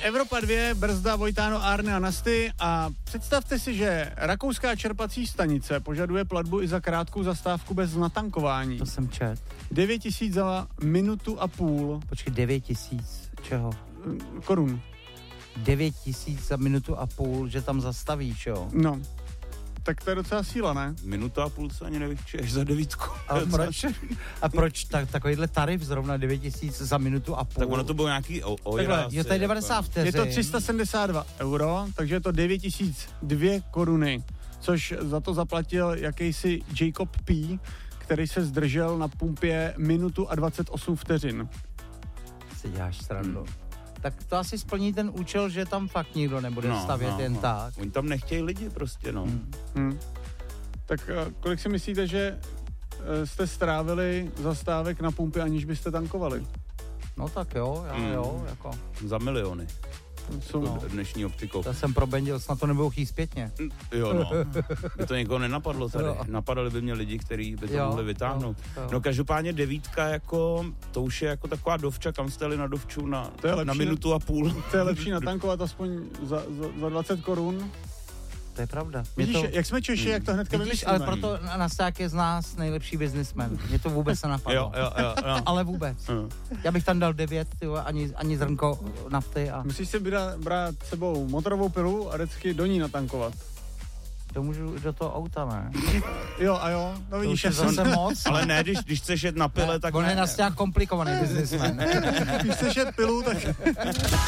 Evropa 2, brzda Vojtáno, Arne a Nasty a představte si, že rakouská čerpací stanice požaduje platbu i za krátkou zastávku bez natankování. To jsem čet. 9 000 za minutu a půl. Počkej, 9 000 čeho? Korun. 9 000 za minutu a půl, že tam zastavíš, jo? No. Tak to je docela síla, ne? Minuta a půl se ani nevyčuješ za 9. A proč takovýhle tarif zrovna 9 000 za minutu a půl? Tak ono to bylo nějaký Takhle, je tady 90 vteřin. Je to 372 euro, takže je to 9 002 koruny, což za to zaplatil jakýsi Jacob P., který se zdržel na pumpě minutu a 28 vteřin. Si děláš srandu. Tak to asi splní ten účel, že tam fakt nikdo nebude stavět jen tak. Oni tam nechtějí lidi prostě, no. Tak kolik si myslíte, že jste strávili zastávek na pumpě, aniž byste tankovali? No tak jo, jako. Za miliony. No. Dnešní optikou. To jsem probendil, snad to nebudou chtít zpětně. Jo, no. By to někoho nenapadlo tady. Napadali by mě lidi, kteří by to mohli vytáhnout. Jo. No každopádně 9, jako, to už je jako taková dovča, kam jste jeli na dovču na minutu a půl. To je lepší natankovat aspoň za 20 korun. To je pravda. Vidíš, jak jsme Češi, jak to hnedka vymyslíme. Ale proto Nasták je z nás nejlepší businessman. Mě to vůbec nenapadlo. Jo. Ale vůbec. Já bych tam dal 9, ani zrnko nafty. A... Musíš si brát sebou motorovou pilu a vždycky do ní natankovat. To můžu do toho auta, ne? Jo, no vidíš, to zase moc. Ale ne, když chceš jet na pile, tak on ne. je Nasták komplikovaný businessman. Když chceš jet pilu, tak...